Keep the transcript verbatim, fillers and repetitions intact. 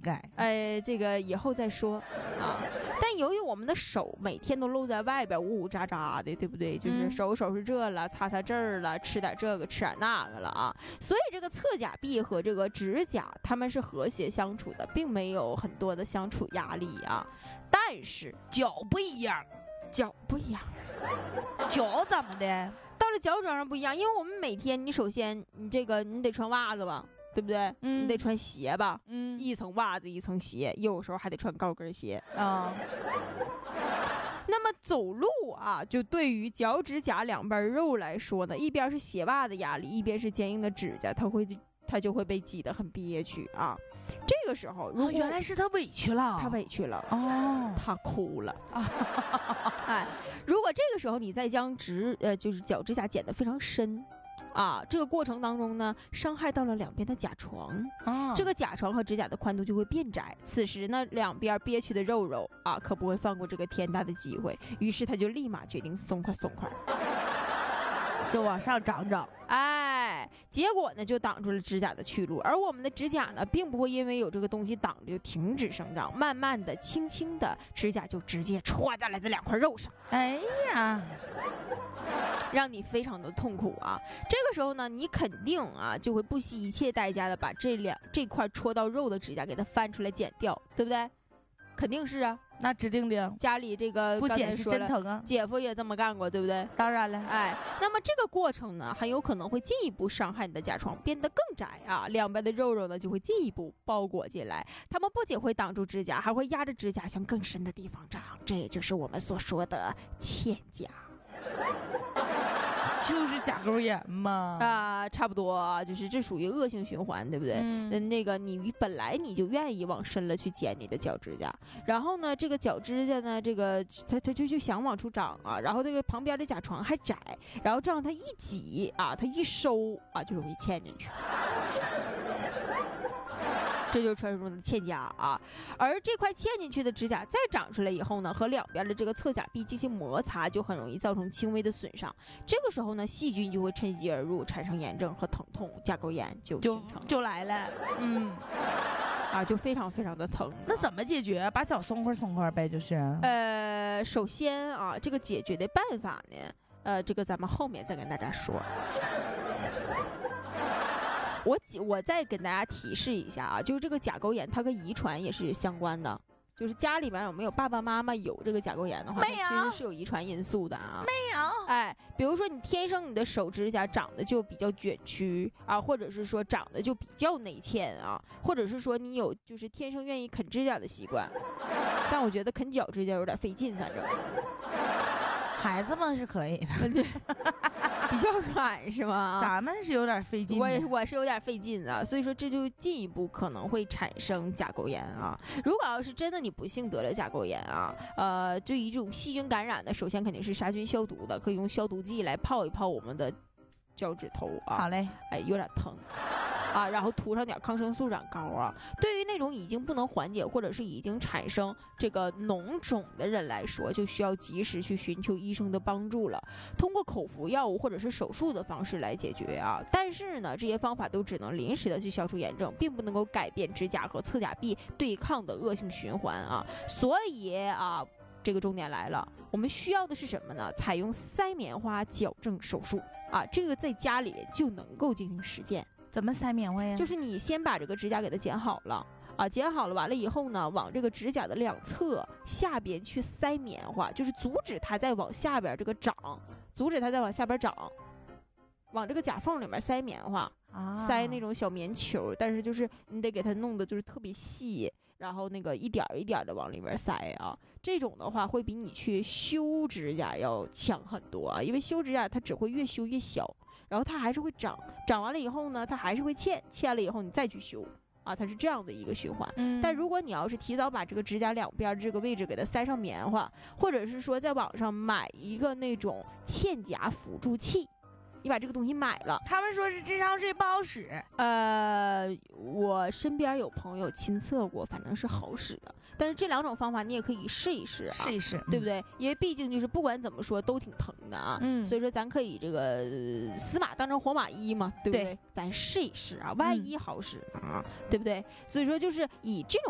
改。 哎，这个以后再说啊。但由于我们的手每天都露在外边，呜呜喳喳的，对不对？就是收拾收拾这了，擦擦这儿了，吃点这个，吃点那个了啊。所以这个侧甲臂和这个指甲，他们是和谐相处的，并没有很多的相处压力啊。但是脚不一样， 脚不一样， 脚怎么的？ 到了脚掌上不一样，因为我们每天，你首先你这个你得穿袜子吧。对不对？嗯，你得穿鞋吧？嗯，一层袜子一层鞋，有时候还得穿高跟鞋啊。那么走路啊，就对于脚趾甲两边肉来说呢，一边是鞋袜的压力，一边是坚硬的指甲，它会它就会被挤得很憋屈啊。这个时候，如果、 哦、原来是他委屈了， 他委屈了哦， 他哭了啊。哎，如果这个时候你再将指呃就是脚指甲剪得非常深。啊，这个过程当中呢，伤害到了两边的甲床，啊，这个甲床和指甲的宽度就会变窄。此时呢，两边憋屈的肉肉啊，可不会放过这个天大的机会。于是他就立马决定松快松快， 就往上长长。 哎，结果呢，就挡住了指甲的去路。而我们的指甲呢，并不会因为有这个东西挡着就停止生长，慢慢的、轻轻的，指甲就直接戳在了这两块肉上。 哎呀！ 让你非常的痛苦啊！这个时候呢，你肯定啊就会不惜一切代价的把这两这块戳到肉的指甲给它翻出来剪掉，对不对？肯定是啊， 那指定的。 家里这个不剪是真疼啊， 姐夫也这么干过，对不对？ 当然了， 哎，那么这个过程呢，很有可能会进一步伤害你的甲床，变得更窄啊，两边的肉肉呢就会进一步包裹进来，它们不仅会挡住指甲，还会压着指甲向更深的地方长，这也就是我们所说的嵌甲。 就是甲沟炎嘛啊、呃，差不多啊，就是这属于恶性循环，对不对？嗯，那个你本来你就愿意往深了去剪你的脚指甲，然后呢，这个脚指甲呢，这个它它就就想往出长啊，然后这个旁边的甲床还窄，然后这样它一挤啊，它一收啊，就容易嵌进去。这就是传说中的嵌甲啊，而这块嵌进去的指甲再长出来以后呢，和两边的这个侧甲壁进行摩擦，就很容易造成轻微的损伤。这个时候呢，细菌就会趁机而入，产生炎症和疼痛，甲沟炎就形成就就来了。嗯， 啊，就非常非常的疼。 那怎么解决？把脚松快松快呗，就是。 呃，首先啊，这个解决的办法呢，呃，这个咱们后面再跟大家说。我我再跟大家提示一下啊，就是这个甲沟炎，它跟遗传也是相关的。就是家里边有没有爸爸妈妈有这个甲沟炎的话， 没有， 其实是有遗传因素的啊。 没有， 哎，比如说你天生你的手指甲长得就比较卷曲啊，或者是说长得就比较内嵌啊，或者是说你有就是天生愿意啃指甲的习惯，但我觉得啃脚指甲有点费劲，反正。 孩子们是可以的， 比较软是吗？ 咱们是有点费劲， 我我是有点费劲啊，所以说这就进一步可能会产生甲沟炎啊。如果要是真的你不幸得了甲沟炎啊，呃，就一种细菌感染的，首先肯定是杀菌消毒的，可以用消毒剂来泡一泡我们的脚趾头啊。 好嘞， 哎，有点疼。啊，然后涂上点抗生素染膏啊。对于那种已经不能缓解或者是已经产生这个脓肿的人来说，就需要及时去寻求医生的帮助了，通过口服药物或者是手术的方式来解决啊。但是呢，这些方法都只能临时的去消除炎症，并不能够改变指甲和侧甲壁对抗的恶性循环啊。所以啊，这个重点来了，我们需要的是什么呢？采用塞棉花矫正手术啊，这个在家里就能够进行实践。 怎么塞棉花呀？ 就是你先把这个指甲给它剪好了啊，剪好了完了以后呢，往这个指甲的两侧下边去塞棉花，就是阻止它再往下边这个长，阻止它再往下边长，往这个甲缝里面塞棉花啊，塞那种小棉球，但是就是你得给它弄得就是特别细，然后那个一点一点的往里面塞啊，这种的话会比你去修指甲要强很多啊，因为修指甲它只会越修越小。然后它还是会长，长完了以后呢，它还是会嵌，嵌了以后你再去修，啊，它是这样的一个循环。嗯，但如果你要是提早把这个指甲两边这个位置给它塞上棉花，或者是说在网上买一个那种嵌甲辅助器，你把这个东西买了， 他们说是智商税不好使。 呃，我身边有朋友亲测过，反正是好使的。但是这两种方法你也可以试一试啊， 试一试， 对不对？嗯、因为毕竟就是不管怎么说都挺疼的啊。嗯，所以说咱可以这个、呃、死马当成活马医嘛，对不对？对，咱试一试啊，万一好使、嗯、啊，对不对？所以说就是以这种